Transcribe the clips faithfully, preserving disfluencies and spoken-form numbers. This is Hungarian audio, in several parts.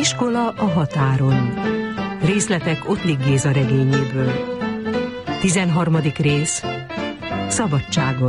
Iskola a határon. Részletek Ottlik Géza regényéből. tizenharmadik rész. Szabadságon.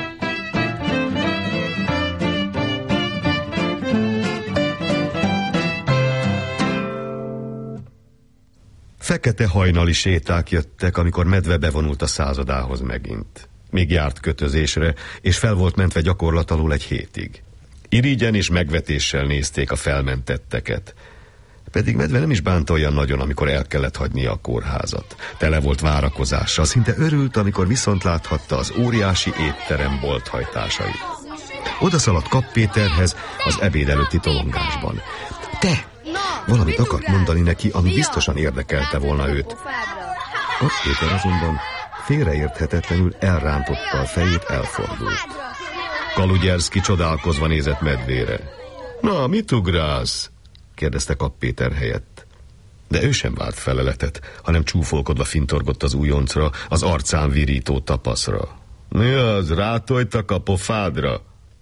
Fekete hajnali séták jöttek, amikor Medve bevonult a századához megint. Még járt kötözésre, és fel volt mentve gyakorlat alól egy hétig. Irigyen és megvetéssel nézték a felmentetteket. Pedig Medve nem is bánta olyan nagyon, amikor el kellett hagynia a kórházat. Tele volt várakozással, szinte örült, amikor viszont láthatta az óriási étterem bolthajtásait. Oda szaladt Kapp Péterhez az ebéd előtti tolongásban. Te! Valamit akart mondani neki, ami biztosan érdekelte volna őt. Kapp Péter azonban félreérthetetlenül elrántotta a fejét, elfordult. Kalugyerszki csodálkozva nézett Medvére. Na, mit ugrálsz? kérdezte Kapp Péter helyett. De ő sem várt feleletet, hanem csúfolkodva fintorgott az újoncra, az arcán virító tapaszra. Mi az, rátoltak a pofádra?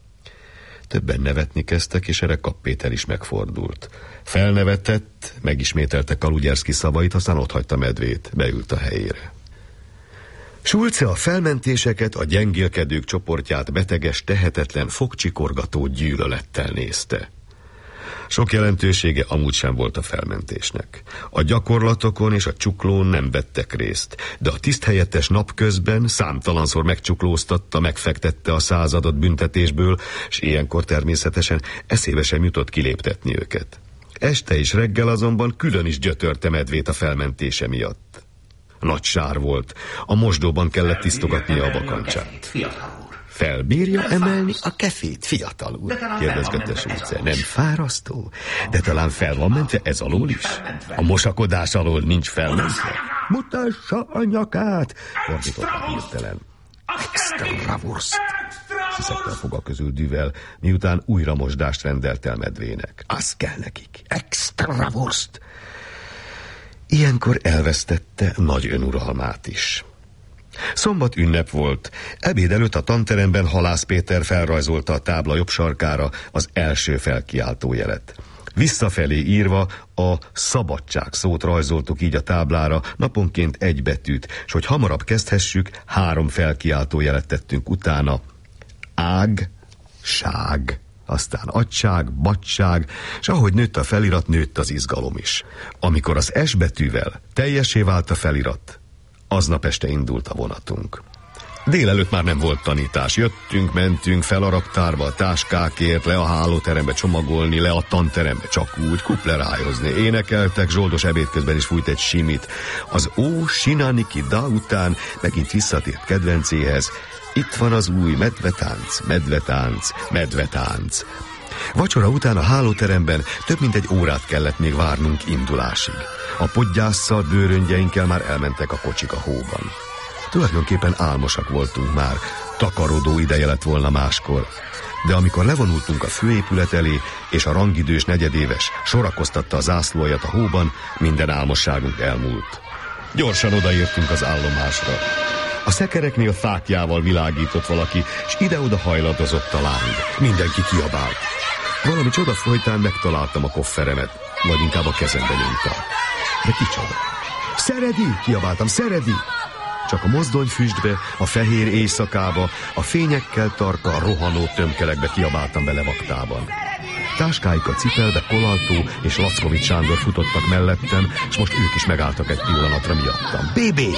Többen nevetni kezdtek, és erre Kapp Péter is megfordult. Felnevetett, megismételte Kalugyerszki szavait, aztán otthagyta Medvét, beült a helyére. Schulze a felmentéseket, a gyengélkedők csoportját beteges, tehetetlen, fogcsikorgató gyűlölettel nézte. Sok jelentősége amúgy sem volt a felmentésnek. A gyakorlatokon és a csuklón nem vettek részt, de a tiszthelyettes napközben számtalanszor megcsuklóztatta, megfektette a századot büntetésből, és ilyenkor természetesen eszébe sem jutott kiléptetni őket. Este és reggel azonban külön is gyötörte Medvét a felmentése miatt. Nagy sár volt, a mosdóban kellett tisztogatnia a bakancsát. Felbírja emelni a kefét, fiatal úr? kérdezgette Schulze. Nem fárasztó? De talán fel van mentve ez alól is? A mosakodás alól nincs felmentve? Mutassa a nyakát! Fordította hirtelen. Extra wurst! Sziszegte a foga közül Düvel, miután újra mosdást rendelt el Medvének. Az kell nekik. Extra wurst! Ilyenkor elvesztette nagy önuralmát is. Szombat ünnep volt. Ebéd előtt a tanteremben Halász Péter felrajzolta a tábla jobb sarkára az első felkiáltójelet. Visszafelé írva a szabadság szót rajzoltuk így a táblára, naponként egy betűt, és hogy hamarabb kezdhessük, három felkiáltójelet tettünk utána. Ág, ság, aztán agyság, bagyság, és ahogy nőtt a felirat, nőtt az izgalom is. Amikor az S betűvel teljesé vált a felirat, aznap este indult a vonatunk. Délelőtt már nem volt tanítás. Jöttünk, mentünk fel a raktárba a táskákért, le a hálóterembe csomagolni, le a tanterembe csak úgy kuplerájozni. Énekeltek, Zsoldos ebéd közben is fújt egy simit. Az ó sinaniki da után megint visszatért kedvencéhez. Itt van az új medvetánc, medvetánc, medvetánc. Vacsora után a hálóteremben több mint egy órát kellett még várnunk indulásig. A podgyásszal, bőröngyeinkkel már elmentek a kocsik a hóban. Tulajdonképpen álmosak voltunk már, takarodó ideje lett volna máskor. De amikor levonultunk a főépület elé, és a rangidős negyedéves sorakoztatta a zászlóját a hóban, minden álmosságunk elmúlt. Gyorsan odaértünk az állomásra. A szekereknél fáklyával világított valaki, és ide-oda hajladozott a láng. Mindenki kiabált. Valami csoda folytán megtaláltam a kofferemet, vagy inkább a kezembe nyomta. De kicsoda? Szeredi! Kiabáltam, Szeredi! Csak a mozdonyfüstbe, a fehér éjszakába, a fényekkel tarka, rohanó tömkelekbe kiabáltam bele vaktában. Táskáikat cipelve Kolaltó és Lackovics Sándor futottak mellettem, és most ők is megálltak egy pillanatra miattam. Bébé!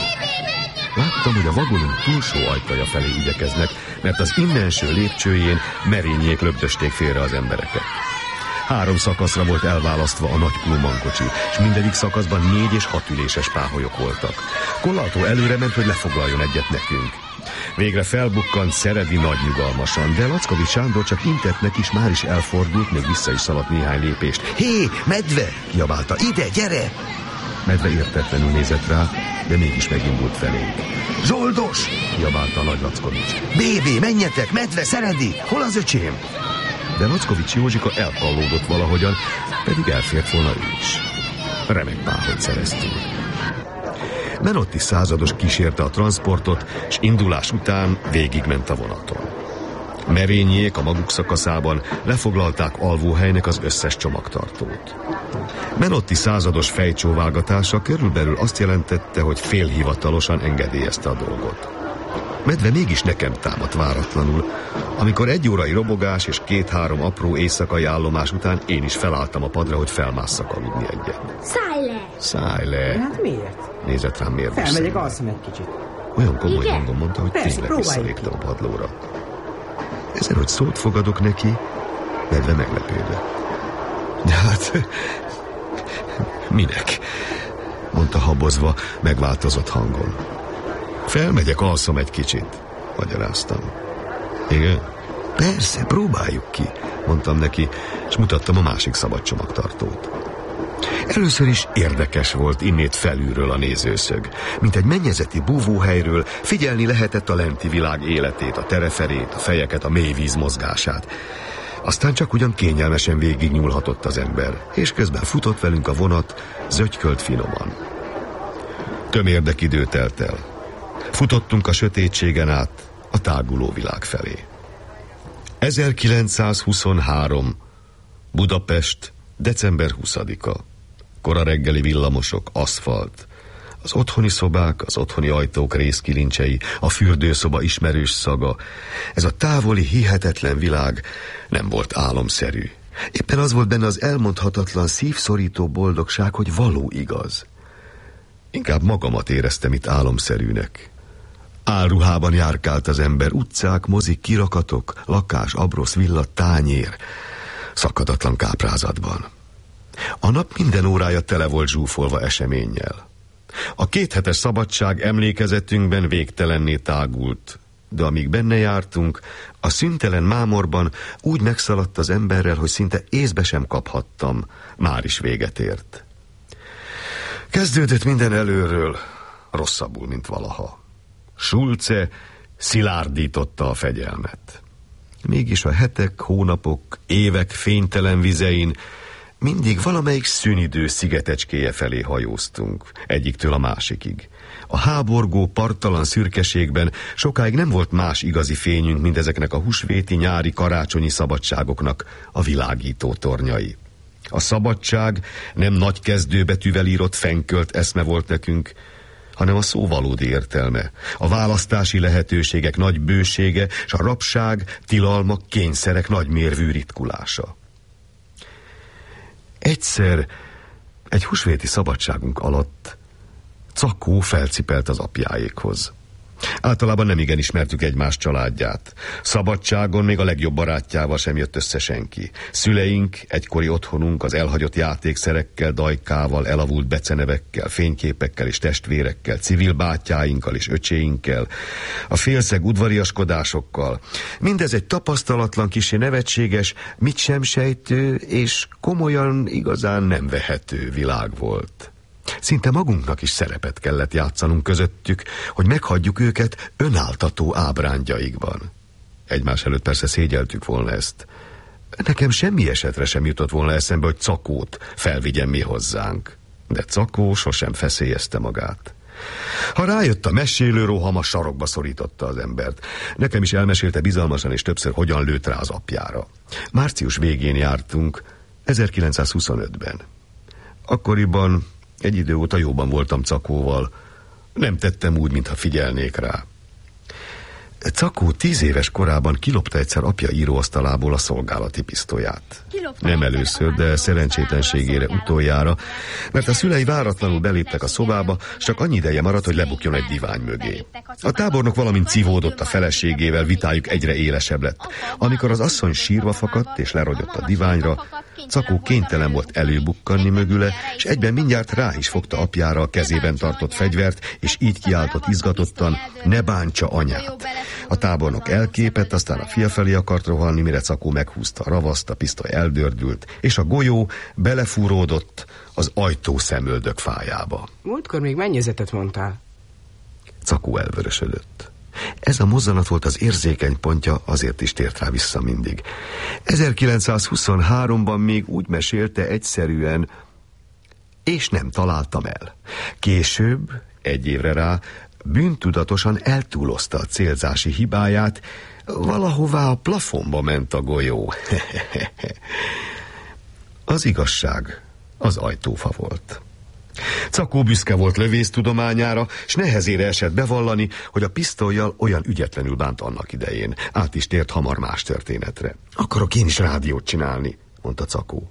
Láttam, hogy a vagonunk túlsó ajtaja felé igyekeznek, mert az innenső lépcsőjén merényék löpdösték félre az embereket. Három szakaszra volt elválasztva a nagy pulmankocsi, és mindegyik szakaszban négy és hat üléses páholyok voltak. Kolaltó előre ment, hogy lefoglaljon egyet nekünk. Végre felbukkant Szeredi nagy nyugalmasan, de Lackovics Sándor csak intett neki, is már is elfordult, még vissza is szaladt néhány lépést. Hé, medve! Kiabálta, ide, gyere! Medve értetlenül nézett rá, de mégis megindult felénk. Zsoldos! Kiabálta a nagy Lackovics. Bébé, menjetek, medve, Szeredi! Hol az öcsém? De Lackovics Józsika elkallódott valahogyan, pedig elfért volna ő is. Remek páholyt szereztünk. Menotti százados kísérte a transportot, és indulás után végigment a vonaton. Merényék a maguk szakaszában lefoglalták alvóhelynek az összes csomagtartót. Menotti százados fejcsóválgatása körülbelül azt jelentette, hogy félhivatalosan engedélyezte a dolgot. Medve mégis nekem támadt váratlanul, amikor egy órai robogás és két-három apró éjszakai állomás után én is felálltam a padra, hogy felmásszak aludni egyet. Szállj le! Szállj le! Hát miért? Nézett rám mérges Felmegyek, szemmel. alszom egy kicsit. Olyan komoly Igen? hangon mondta, hogy Persze, tényleg próbáljuk visszaléptem ki. a padlóra. Ezen, hogy szót fogadok neki, Medve meglepődött. De hát... minek? Mondta habozva, megváltozott hangon. Felmegyek, alszom egy kicsit, magyaráztam. Igen? Persze, próbáljuk ki, mondtam neki, és mutattam a másik szabad csomagtartót. Először is érdekes volt innét felülről a nézőszög. Mint egy mennyezeti búvóhelyről figyelni lehetett a lenti világ életét, a tereferét, a fejeket, a mély víz mozgását. Aztán csak ugyan kényelmesen végignyúlhatott az ember, és közben futott velünk a vonat, zögykölt finoman. Tömérdek idő telt el. Futottunk a sötétségen át a táguló világ felé. ezerkilencszázhuszonhárom. Budapest, december huszadika. Kora reggeli villamosok, aszfalt. Az otthoni szobák, az otthoni ajtók rézkilincsei, a fürdőszoba ismerős szaga. Ez a távoli, hihetetlen világ nem volt álomszerű. Éppen az volt benne az elmondhatatlan, szívszorító boldogság, hogy való igaz. Inkább magamat éreztem itt álomszerűnek. Álruhában járkált az ember, utcák, mozik, kirakatok, lakás, abrosz, villa, tányér, szakadatlan káprázatban. A nap minden órája tele volt zsúfolva eseménnyel. A kéthetes szabadság emlékezetünkben végtelenné tágult, de amíg benne jártunk, a szüntelen mámorban úgy megszaladt az emberrel, hogy szinte észbe sem kaphattam, már is véget ért. Kezdődött minden előről, rosszabbul, mint valaha. Schulze szilárdította a fegyelmet. Mégis a hetek, hónapok, évek fénytelen vizein mindig valamelyik szünidő szigetecskéje felé hajóztunk, egyiktől a másikig. A háborgó, parttalan szürkeségben sokáig nem volt más igazi fényünk, mint ezeknek a húsvéti, nyári, karácsonyi szabadságoknak a világító tornyai. A szabadság nem nagy kezdőbetűvel írott fenkölt eszme volt nekünk, hanem a szó valódi értelme, a választási lehetőségek nagy bősége, és a rabság, tilalmak, kényszerek nagymérvű ritkulása. Egyszer, egy húsvéti szabadságunk alatt Cakó felcipelt az apjáékhoz. Általában nem igen ismertük egymás családját. Szabadságon még a legjobb barátjával sem jött össze senki. Szüleink, egykori otthonunk az elhagyott játékszerekkel, dajkával, elavult becenevekkel, fényképekkel és testvérekkel, civil bátyáinkkal és öcséinkkel, a félszeg udvariaskodásokkal. Mindez egy tapasztalatlan, kissé nevetséges, mit sem sejtő és komolyan igazán nem vehető világ volt. Szinte magunknak is szerepet kellett játszanunk közöttük, hogy meghagyjuk őket önáltató ábrándjaikban. Egymás előtt persze szégyeltük volna ezt. Nekem semmi esetre sem jutott volna eszembe, hogy Cakót felvigyen mi hozzánk. De Cakó sosem feszélyezte magát. Ha rájött a mesélő roham, a sarokba szorította az embert. Nekem is elmesélte bizalmasan és többször, hogyan lőtt rá az apjára. Március végén jártunk, ezerkilencszázhuszonötben. Akkoriban egy idő óta jóban voltam Cakóval. Nem tettem úgy, mintha figyelnék rá. Cakó tíz éves korában kilopta egyszer apja íróasztalából a szolgálati pisztolyát. Nem először, de szerencsétlenségére utoljára, mert a szülei váratlanul beléptek a szobába, s csak annyi ideje maradt, hogy lebukjon egy divány mögé. A tábornok valamint civódott a feleségével, vitájuk egyre élesebb lett. Amikor az asszony sírva fakadt és lerogyott a diványra, Cakó kénytelen volt előbukkanni mögüle, és egyben mindjárt rá is fogta apjára a kezében tartott fegyvert, és így kiáltott izgatottan: ne bántsa anyát. A tábornok elképett, aztán a fia felé akart rohanni, mire Cakó meghúzta a ravaszt, a pisztoly eldördült, és a golyó belefúródott az ajtó szemöldök fájába. Múltkor még mennyezetet mondtál? Cakó elvörösödött. Ez a mozzanat volt az érzékeny pontja, azért is tért rá vissza mindig. ezerkilencszázhuszonháromban még úgy mesélte egyszerűen, és nem találtam el. Később, egy évre rá, bűntudatosan eltúlozta a célzási hibáját, Valahová a plafonba ment a golyó. Az igazság az ajtófa volt. Cakó büszke volt lövésztudományára, s nehezére esett bevallani, hogy a pisztollyal olyan ügyetlenül bánt annak idején. Át is tért hamar más történetre. Akarok én is rádiót csinálni, mondta Cakó.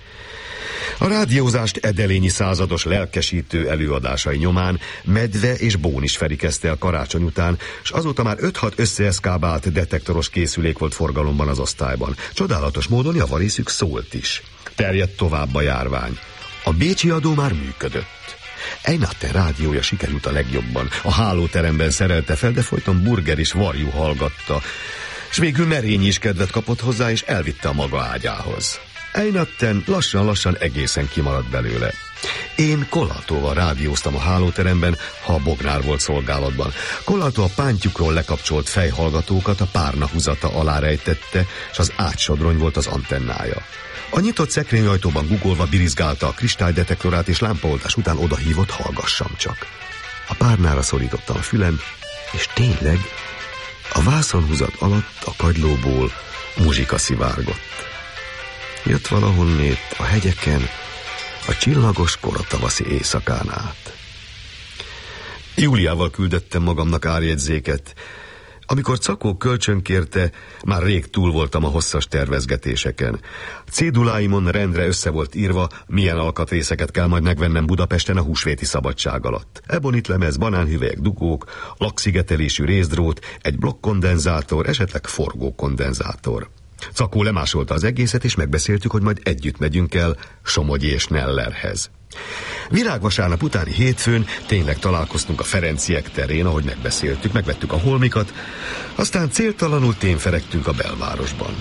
A rádiózást Edelényi százados lelkesítő előadásai nyomán Medve és Bónis Feri kezdte el karácsony után, s azóta már öt-hat összeeszkábált detektoros készülék volt forgalomban az osztályban. Csodálatos módon javarészük szólt is. Terjedt tovább a járvány. A bécsi adó már működött. Einatte rádiója sikerült a legjobban. A hálóteremben szerelte fel, de folyton burger és varjú hallgatta. S végül Merényi is kedvet kapott hozzá, és elvitte a maga ágyához. Einatten lassan-lassan egészen kimaradt belőle. Én Kollaltóval rádióztam a hálóteremben, ha a Bognár volt szolgálatban. Kollaltó a pántjukról lekapcsolt fejhallgatókat a párna húzata alá rejtette, és az ágysodrony volt az antennája. A nyitott szekrényajtóban gugolva birizgálta a kristálydetektorát, és lámpaoltás után odahívott, hallgassam csak. A párnára szorítottam a fülem, és tényleg a vászonhúzat alatt a kagylóból muzsika szivárgott. Jött valahonnét a hegyeken, a csillagos koratavaszi éjszakán át. Júliával küldettem magamnak árjegyzéket. Amikor Cakó kölcsönkérte, már rég túl voltam a hosszas tervezgetéseken. Céduláimon rendre össze volt írva, milyen alkatrészeket kell majd megvennem Budapesten a húsvéti szabadság alatt. Ebonitlemez, banánhüvelyek, dugók, lakszigetelésű részdrót, egy blokkkondenzátor, esetleg forgókondenzátor. Cakó lemásolta az egészet, és megbeszéltük, hogy majd együtt megyünk el Somogyi és Nellerhez. Virágvasárnap utáni hétfőn tényleg találkoztunk a Ferenciek terén, ahogy megbeszéltük, megvettük a holmikat, aztán céltalanul témferegtünk a belvárosban.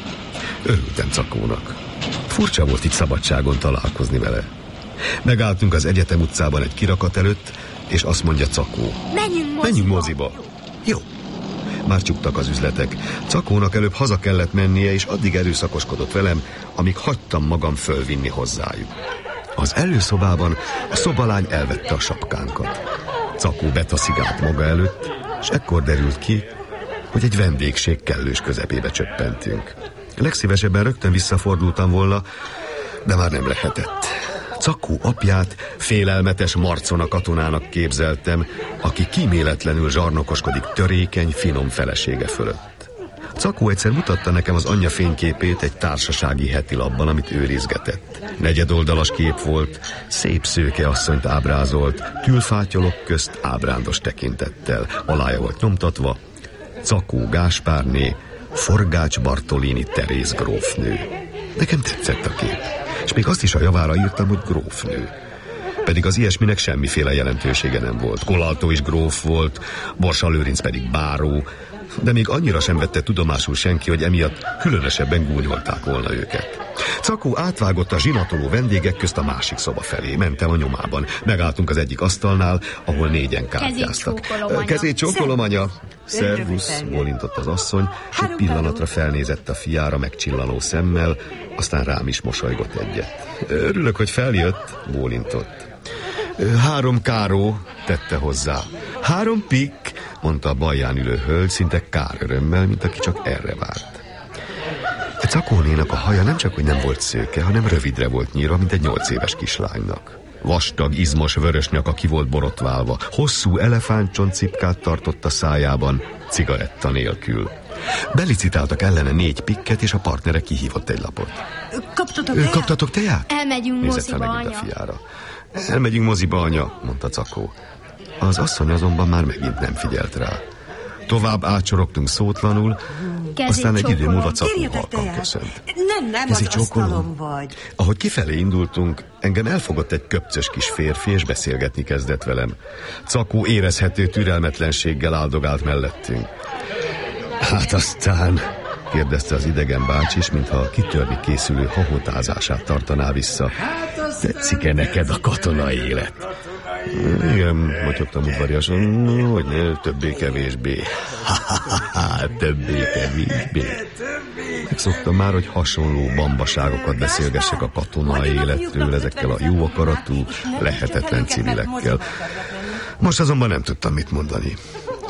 Örültem Cakónak. Furcsa volt itt szabadságon találkozni vele. Megálltunk az Egyetem utcában egy kirakat előtt, és azt mondja Cakó: Menjünk moziba. Menjünk moziba. Jó. Már csuktak az üzletek. Cakónak előbb haza kellett mennie, és addig erőszakoskodott velem, amíg hagytam magam fölvinni hozzájuk. Az előszobában a szobalány elvette a sapkánkat. Cakó betaszigált maga előtt, és ekkor derült ki, hogy egy vendégség kellős közepébe csöppentünk. Legszívesebben rögtön visszafordultam volna, de már nem lehetett. Cakó apját félelmetes Marcona katonának képzeltem, aki kíméletlenül zsarnokoskodik törékeny, finom felesége fölött. Cakó egyszer mutatta nekem az anyja fényképét egy társasági hetilapban, amit őrizgetett. Negyedoldalas kép volt, szép szőke asszonyt ábrázolt, tülfátyolok közt ábrándos tekintettel. Alája volt nyomtatva: Cakó Gáspárné, Forgács Bartolini Teréz grófnő. Nekem tetszett a kép, és még azt is a javára írtam, hogy grófnő. Pedig az ilyesminek semmiféle jelentősége nem volt. Kollaltó is gróf volt, Borsa Lőrinc pedig báró, de még annyira sem vette tudomásul senki, hogy emiatt különösebben gúnyolták volna őket. Cakó átvágott a zsinatoló vendégek közt a másik szoba felé. Mentem a nyomában. Megálltunk az egyik asztalnál, ahol négyen kártyáztak. Kezét csókolom, anya! Szervusz, bólintott az asszony, és egy pillanatra felnézett a fiára megcsillanó szemmel, aztán rám is mosolygott egyet. Örülök, hogy feljött, bólintott. Három káró, tette hozzá. Három pikk, mondta a balján ülő hölgy, szinte kár örömmel, mint aki csak erre várt. A Cakónénak a haja nem csak, hogy nem volt szőke, hanem rövidre volt nyírva, mint egy nyolc éves kislánynak. Vastag, izmos vörös nyaka ki volt borotválva, hosszú elefántcsontcipkát tartott a szájában, cigaretta nélkül. Belicitáltak ellene négy pikket, és a partnere kihívott egy lapot. Kaptatok teját? Kaptatok teját? Elmegyünk Nézett moziba, fel megint anya. a fiára. Elmegyünk moziba, anya, mondta Cakó. Az asszony azonban már megint nem figyelt rá. Tovább átcsorogtunk szótlanul, Kezét aztán egy idő csókolom. múlva Cakó Kérjetek halkan teját. köszönt. Nem, nem, Kezét az csókolom. asztalon vagy. Ahogy kifelé indultunk, engem elfogott egy köpcös kis férfi, és beszélgetni kezdett velem. Cakó érezhető türelmetlenséggel áldogált mellettünk. Hát aztán, kérdezte az idegen bácsi is, mintha kitörni készülő hahotázását tartaná vissza. Tetszik-e neked a katonai élet? Igen, motyogtam udvariasan, hogy ne, többé-kevésbé. Többé-kevésbé. Megszoktam már, hogy hasonló bambaságokat beszélgessek a katonai életről ezekkel a jó akaratú, lehetetlen civilekkel. Most azonban nem tudtam mit mondani.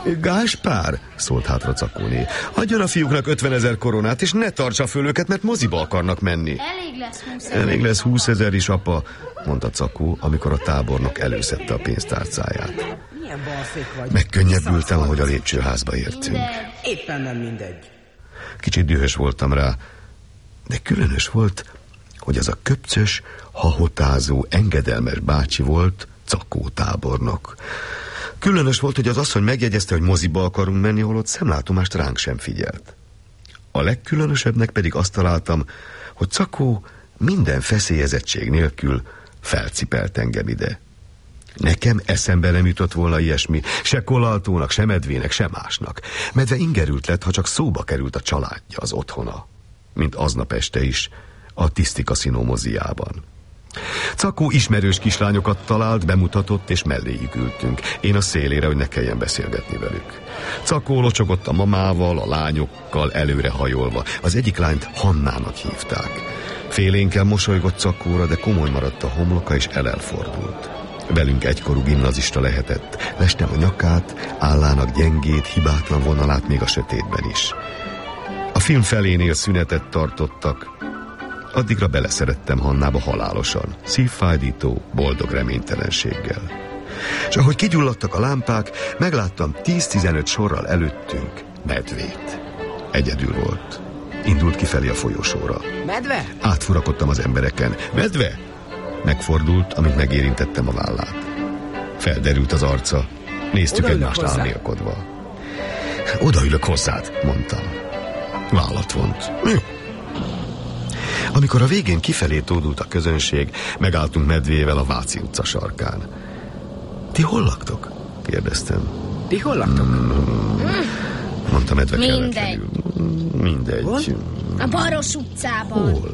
Gáspár, szólt hátra Cakóné, adjon a fiúknak ötvenezer koronát, és ne tartsa föl őket, mert moziba akarnak menni. Elég lesz húszezer. Elég lesz húszezer is, apa, mondta Cakó, amikor a tábornok előszedte a pénztárcáját. Milyen balfék vagy? Megkönnyebbültem, ahogy a lépcsőházba értünk. Éppen nem mindegy. Kicsit dühös voltam rá, de különös volt, hogy az a köpcös, hahotázó, engedelmes bácsi volt, Cakó tábornok. Különös volt, hogy az asszony megjegyezte, hogy moziba akarunk menni, holott szemlátomást ránk sem figyelt. A legkülönösebbnek pedig azt találtam, hogy Cakó minden feszélyezettség nélkül felcipelt engem ide. Nekem eszembe nem jutott volna ilyesmi, se Kolaltónak, se Medvének, se másnak. Medve ingerült lett, ha csak szóba került a családja, az otthona. Mint aznap este is, a Tiszti Kaszinó moziában. Cakó ismerős kislányokat talált, bemutatott, és melléjük ültünk. Én a szélére, hogy ne kelljen beszélgetni velük. Cakó locsogott a mamával, a lányokkal előre hajolva. Az egyik lányt Hannának hívták. Félénkkel mosolygott Cakóra, de komoly maradt a homloka, és elelfordult. Velünk egykorú gimnazista lehetett. Lestem a nyakát, állának gyengét, hibátlan vonalát még a sötétben is. A film felénél szünetet tartottak. Addigra beleszerettem Hannába halálosan, szívfájdító, boldog reménytelenséggel. És ahogy kigyulladtak a lámpák, megláttam tíz-tizenöt sorral előttünk Medvét. Egyedül volt. Indult kifelé a folyosóra. Medve? Átfurakodtam az embereken. Medve? Megfordult, amint megérintettem a vállát. Felderült az arca. Néztük Odaülök egymást hozzá. álmélkodva. Odaülök hozzád, mondtam. Vállat vont. Jó. Amikor a végén kifelé tódult a közönség, megálltunk Medvével a Váci utca sarkán. Ti hol laktok? Kérdeztem. Ti hol laktok? Mm, mondta Medve Mindegy. kelletlenül. Mm, Mindegy. Hol? A Baros utcában. Hol?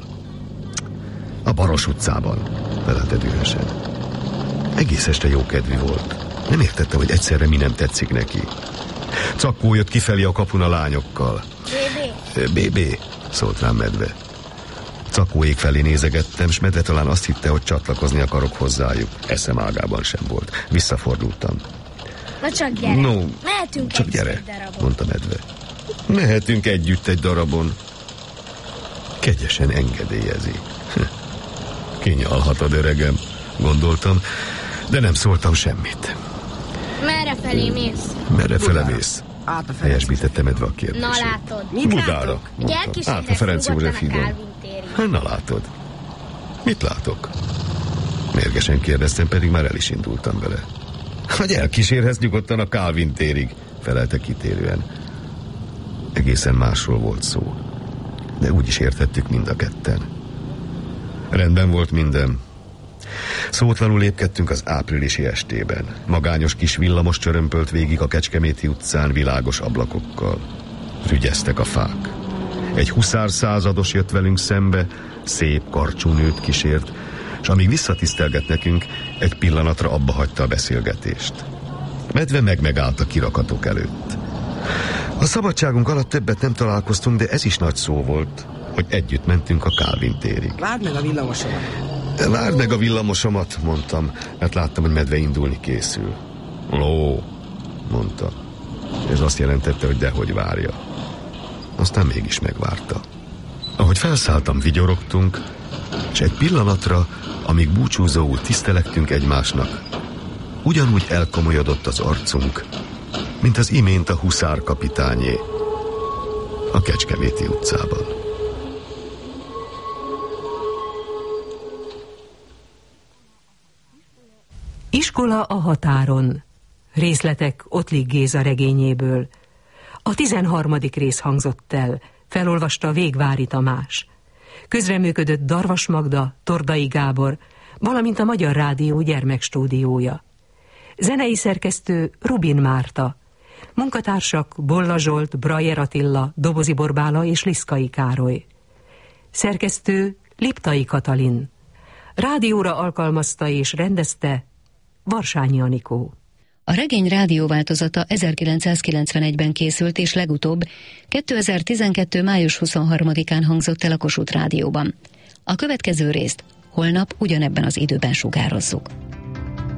A Baros utcában, felelte dühösen. Egész este jókedvű volt. Nem értettem, hogy egyszerre mi nem tetszik neki. Cakó jött kifelé a kapun a lányokkal. bé bé. bé bé, szólt rám Medve. Cakóék felé nézegettem, s Medve talán azt hitte, hogy csatlakozni akarok hozzájuk. Eszem ágában sem volt. Visszafordultam. Na csak gyere. No, Mehetünk csak egy gyere, szép darabon. mondta Medve. Mehetünk együtt egy darabon. Kegyesen engedélyezi. Kinyalhatod, öregem, gondoltam, de nem szóltam semmit. Merre felé mész? Merre fele mész? Át a Ferenc. Helyesbítette Medve a kérdését. Na látod. Mit Budára, látok? Egy mondtam. elkísérlek Át a Ferenc nyugodtan József a hídon. Kálvin térig. Hát, na látod. Mit látok? Mérgesen kérdeztem, pedig már el is indultam vele. Hogy elkísérhetsz nyugodtan a Kálvin térig, felelte kitérően. Egészen másról volt szó, de úgy is értettük mind a ketten. Rendben volt minden. Szótlanul lépkedtünk az áprilisi estében. Magányos kis villamos csörömpölt végig a Kecskeméti utcán világos ablakokkal. Rügyeztek a fák. Egy huszár százados jött velünk szembe, szép karcsú nőt kísért, és amíg visszatisztelgett nekünk, egy pillanatra abba hagyta a beszélgetést. Medve meg-megállt a kirakatok előtt. A szabadságunk alatt többet nem találkoztunk, de ez is nagy szó volt, hogy együtt mentünk a Kálvin térig. Várd meg a villamosomat. Várd meg a villamosomat, mondtam, mert láttam, hogy Medve indulni készül. Ló, mondta. Ez azt jelentette, hogy dehogy várja. Aztán mégis megvárta. Ahogy felszálltam, vigyorogtunk, és egy pillanatra, amíg búcsúzóul tisztelektünk egymásnak, ugyanúgy elkomolyodott az arcunk, mint az imént a huszár kapitányé a Kecskeméti utcában. Iskola a határon. Részletek Ottlik Géza regényéből. A tizenharmadik rész hangzott el, felolvasta Végvári Tamás. Közreműködött Darvas Magda, Tordai Gábor, valamint a Magyar Rádió gyermekstúdiója. Zenei szerkesztő Rubin Márta. Munkatársak Bolla Zsolt, Brajer Attila, Dobozi Borbála és Liszkai Károly. Szerkesztő Liptai Katalin. Rádióra alkalmazta és rendezte Varsányi Anikó. A regény rádióváltozata ezerkilencszázkilencvenegyben készült, és legutóbb kétezer-tizenkettő. május huszonharmadikán hangzott el a Kossuth Rádióban. A következő részt holnap ugyanebben az időben sugározzuk.